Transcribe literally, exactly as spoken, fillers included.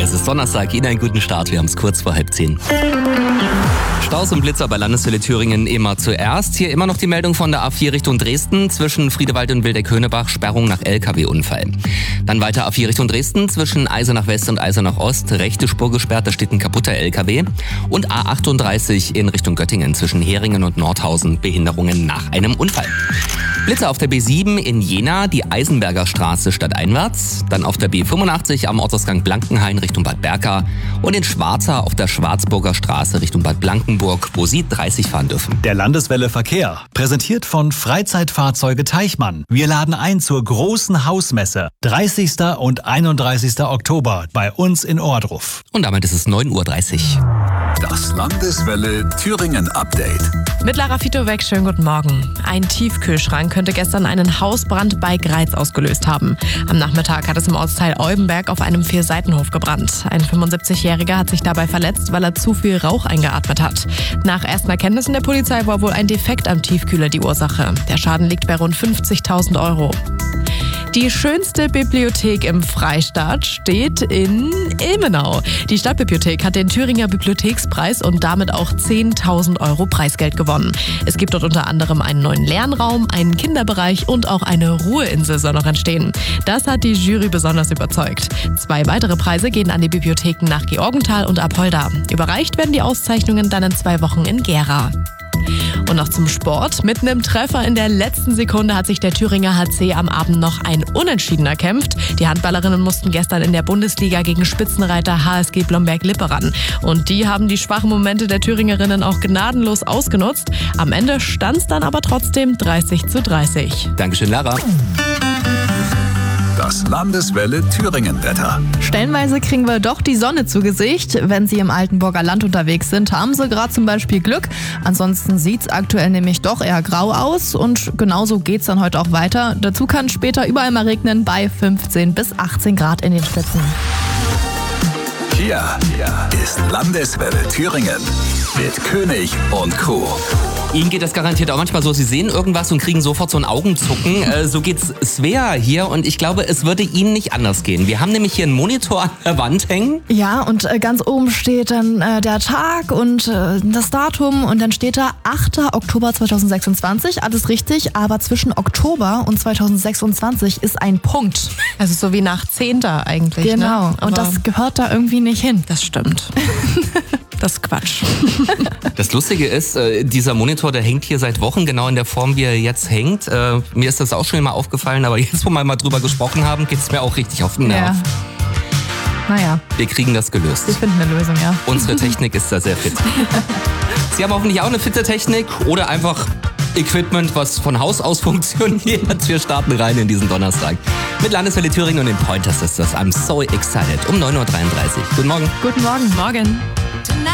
Es ist Donnerstag, Ihnen einen guten Start. Wir haben es kurz vor halb zehn. Staus und Blitzer bei Landeswelle Thüringen immer zuerst. Hier immer noch die Meldung von der A vier Richtung Dresden. Zwischen Friedewald und Wildeck-Höhnebach Sperrung nach L K W-Unfall. Dann weiter A vier Richtung Dresden. Zwischen Eisenach West und Eisenach Ost. Rechte Spur gesperrt, da steht ein kaputter L K W. Und A achtunddreißig in Richtung Göttingen. Zwischen Heringen und Nordhausen Behinderungen nach einem Unfall. Blitzer auf der B sieben in Jena, die Eisenberger Straße stadteinwärts. Dann auf der B fünfundachtzig am Ortsausgang Blankenhain Richtung Bad Berka. Und in Schwarza auf der Schwarzburger Straße Richtung Bad Blankenburg, wo Sie dreißig fahren dürfen. Der Landeswelle Verkehr, präsentiert von Freizeitfahrzeuge Teichmann. Wir laden ein zur großen Hausmesse, dreißigsten und einunddreißigsten Oktober bei uns in Ohrdruf. Und damit ist es neun Uhr dreißig. Das Landeswelle Thüringen Update. Mit Lara Fitovic, schönen guten Morgen. Ein Tiefkühlschrank könnte gestern einen Hausbrand bei Greiz ausgelöst haben. Am Nachmittag hat es im Ortsteil Olbenberg auf einem Vierseitenhof gebrannt. Ein fünfundsiebzigjähriger hat sich dabei verletzt, weil er zu viel Rauch eingeatmet hat. Nach ersten Erkenntnissen der Polizei war wohl ein Defekt am Tiefkühler die Ursache. Der Schaden liegt bei rund fünfzigtausend Euro. Die schönste Bibliothek im Freistaat steht in Ilmenau. Die Stadtbibliothek hat den Thüringer Bibliothekspreis und damit auch zehntausend Euro Preisgeld gewonnen. Es gibt dort unter anderem einen neuen Lernraum, einen Kinderbereich und auch eine Ruheinsel soll noch entstehen. Das hat die Jury besonders überzeugt. Zwei weitere Preise gehen an die Bibliotheken nach Georgenthal und Apolda. Überreicht werden die Auszeichnungen dann in zwei Wochen in Gera. Und noch zum Sport. Mit einem Treffer in der letzten Sekunde hat sich der Thüringer H C am Abend noch ein Unentschieden erkämpft. Die Handballerinnen mussten gestern in der Bundesliga gegen Spitzenreiter H S G Blomberg-Lippe ran. Und die haben die schwachen Momente der Thüringerinnen auch gnadenlos ausgenutzt. Am Ende stand es dann aber trotzdem dreißig zu dreißig. Dankeschön, Lara. Das Landeswelle Thüringen Wetter. Stellenweise kriegen wir doch die Sonne zu Gesicht. Wenn Sie im Altenburger Land unterwegs sind, haben Sie gerade zum Beispiel Glück. Ansonsten sieht es aktuell nämlich doch eher grau aus und genauso geht es dann heute auch weiter. Dazu kann später überall mal regnen bei fünfzehn bis achtzehn Grad in den Spitzen. Hier ist Landeswelle Thüringen mit König und Co. Ihnen geht das garantiert auch manchmal so, Sie sehen irgendwas und kriegen sofort so ein Augenzucken. Äh, so geht's Svea hier und ich glaube, es würde Ihnen nicht anders gehen. Wir haben nämlich hier einen Monitor an der Wand hängen. Ja, und äh, ganz oben steht dann äh, der Tag und äh, das Datum und dann steht da achter Oktober zweitausendsechsundzwanzig. Alles richtig, aber zwischen Oktober und zweitausendsechsundzwanzig ist ein Punkt. Also so wie nach Zehnter eigentlich. Genau, ne? und das gehört da irgendwie nicht hin. Das stimmt. Das ist Quatsch. Das Lustige ist, äh, dieser Monitor, der hängt hier seit Wochen genau in der Form, wie er jetzt hängt. Äh, mir ist das auch schon mal aufgefallen, aber jetzt, wo wir mal drüber gesprochen haben, geht es mir auch richtig auf den Nerv. Ja. Naja, Wir kriegen das gelöst. wir finden eine Lösung, ja. Unsere Technik ist da sehr fit. Sie haben hoffentlich auch eine fitte Technik oder einfach Equipment, was von Haus aus funktioniert. Wir starten rein in diesen Donnerstag. Mit Landeswelle Thüringen und den Pointers ist das. I'm so excited. Um neun Uhr dreiunddreißig. Guten Morgen. Guten Morgen. Morgen.